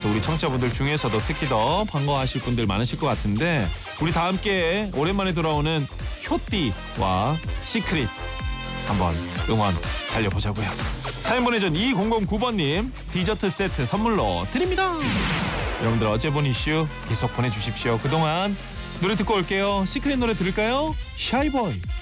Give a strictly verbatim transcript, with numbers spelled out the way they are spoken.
우리 청취자분들 중에서도 특히 더 반가워하실 분들 많으실 것 같은데 우리 다 함께 오랜만에 돌아오는 효띠와 시크릿 한번 응원 달려보자고요. 사연 보내준 이공공구 번님 디저트 세트 선물로 드립니다. 여러분들 어제 본 이슈 계속 보내주십시오. 그동안 노래 듣고 올게요. 시크릿 노래 들을까요? 샤이보이.